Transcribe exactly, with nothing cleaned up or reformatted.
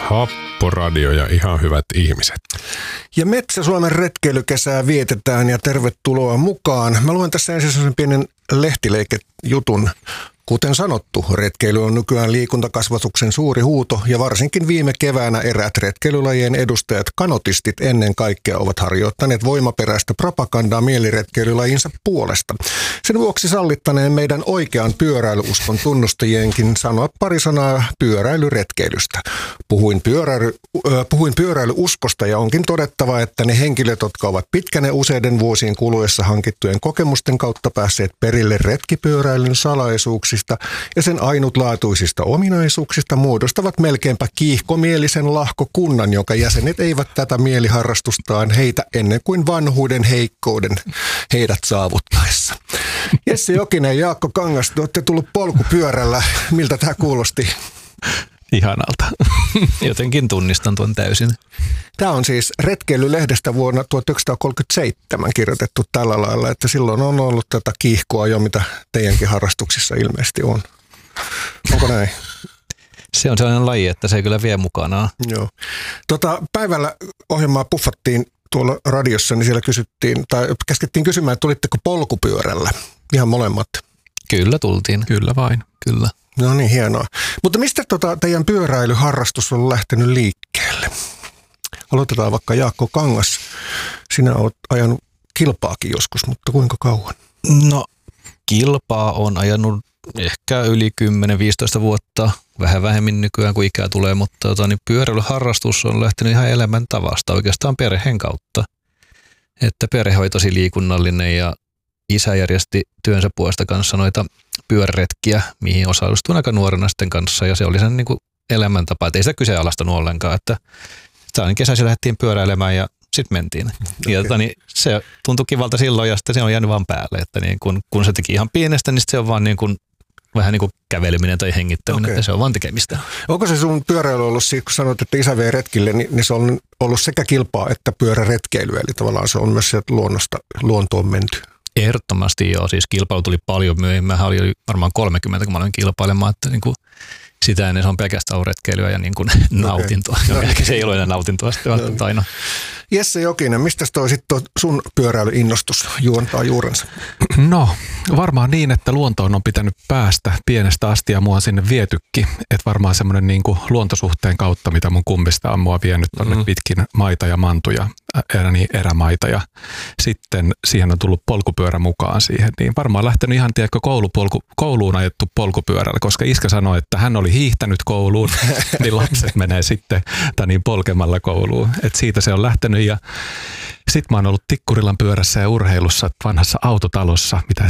Happoradio ja ihan hyvät ihmiset. Ja Metsä-Suomen retkeilykesää vietetään ja tervetuloa mukaan. Mä luen tässä ensin sellaisen pienen lehtileikejutun. Kuten sanottu, retkeily on nykyään liikuntakasvatuksen suuri huuto ja varsinkin viime keväänä eräät retkeilylajien edustajat, kanotistit ennen kaikkea, ovat harjoittaneet voimaperäistä propagandaa mieliretkeilylajinsa puolesta. Sen vuoksi sallittaneen meidän oikean pyöräilyuskon tunnustajienkin sanoa pari sanaa pyöräilyretkeilystä. Puhuin, pyöräily, äh, puhuin pyöräilyuskosta ja onkin todettava, että ne henkilöt, jotka ovat pitkän ja useiden vuosien kuluessa hankittujen kokemusten kautta päässeet perille retkipyöräilyn salaisuuksista ja sen ainutlaatuisista ominaisuuksista, muodostavat melkeinpä kiihkomielisen lahkokunnan, jonka jäsenet eivät tätä mieliharrastustaan heitä ennen kuin vanhuuden heikkouden heidät saavuttaessa. Jesse Jokinen ja Jaakko Kangas, te olette tullut polkupyörällä. Miltä tämä kuulosti? Ihanalta. Jotenkin tunnistan tuon täysin. Tämä on siis Retkeilylehdestä vuonna tuhatyhdeksänsataakolmekymmentäseitsemän kirjoitettu tällä lailla, että silloin on ollut tätä kiihkoa jo, mitä teidänkin harrastuksissa ilmeisesti on. Onko näin? Se on sellainen laji, että se kyllä vie mukanaan. Joo. Tota, päivällä ohjelmaa puffattiin tuolla radiossa, niin siellä kysyttiin, tai käskettiin kysymään, että tulitteko polkupyörällä? Ihan molemmat. Kyllä tultiin. Kyllä vain. Kyllä. No niin, hienoa. Mutta mistä tota teidän pyöräilyharrastus on lähtenyt liikkeelle? Aloitetaan vaikka Jaakko Kangas. Sinä olet ajanut kilpaakin joskus, mutta kuinka kauan? No, kilpaa on ajanut ehkä yli kymmenen viisitoista vuotta, vähän vähemmän nykyään kuin ikää tulee, mutta tota, niin pyöräilyharrastus on lähtenyt ihan elämäntavasta oikeastaan perheen kautta. Että perhe oli tosi liikunnallinen ja isä järjesti työnsä puolesta kanssa noita pyöräretkiä, mihin osallistuin aika nuorena sitten kanssa, ja se oli sen niin kuin elämäntapa, että ei sitä kyseenalaistanut ollenkaan, että kesäisin lähdettiin pyöräilemään ja sitten mentiin. Ja tota, niin se tuntui kivalta silloin, ja sitten se on jäänyt vaan päälle, että niin kun, kun se teki ihan pienestä, niin se on vaan niin kuin, vähän niin kuin käveleminen tai hengittäminen, okay. Että se on vaan tekemistä. Onko se sun pyöräily ollut, kun sanoit, että isä vei retkille, niin, niin se on ollut sekä kilpaa että pyöräretkeilyä, eli tavallaan se on myös sieltä luonnosta, luontoon menty? Ehdottomasti joo, siis kilpailu tuli paljon myöhemmin. Mä olin varmaan kolmekymmentä, kun mä aloin kilpailemaan, että niin kuin sitä ennen se on pelkästään retkeilyä ja niin kuin okay. nautintoa. No. Se ei ole enää nautintoa sitten välttämättä aina. Jesse Jokinen, mistä toi sitten sun pyöräilyinnostus juontaa juurensa? No, varmaan niin, että luontoon on pitänyt päästä pienestä asti ja mua on sinne vietykin. Että varmaan semmoinen niin kuin luontosuhteen kautta, mitä mun kummista on mua vienyt tonne mm-hmm. pitkin maita ja mantuja, erä, niin erämaita. Ja sitten siihen on tullut polkupyörä mukaan siihen. Niin varmaan lähtenyt ihan, tiedätkö, koulupolku, kouluun ajettu polkupyörällä, koska iskä sanoi, että hän oli hiihtänyt kouluun, niin lapset menee sitten niin polkemalla kouluun. Et siitä se on lähtenyt ja sitten mä oon ollut Tikkurilan pyörässä ja urheilussa vanhassa autotalossa, mitä